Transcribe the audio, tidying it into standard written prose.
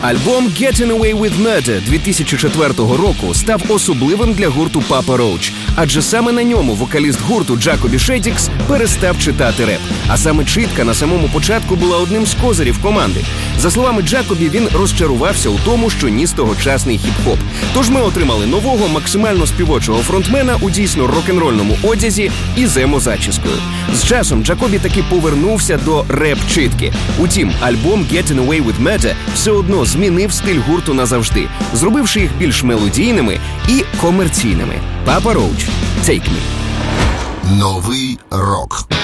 Альбом «Getting Away with Murder» 2004 року став особливим для гурту Papa Roach, адже саме на ньому вокаліст гурту Джакобі Шедікс перестав читати реп. А саме читка на самому початку була одним з козирів команди. За словами Джакобі, він розчарувався у тому, що ніс тогочасний хіп-хоп. Тож ми отримали нового, максимально співочого фронтмена у дійсно рок-н-рольному одязі і з емо-зачіскою. З часом Джакобі таки повернувся до реп-читки. Утім, альбом «Getting Away with Murder» все одно змінив стиль гурту назавжди, зробивши їх більш мелодійними і комерційними. Papa Roach, Take Me. Новий рок.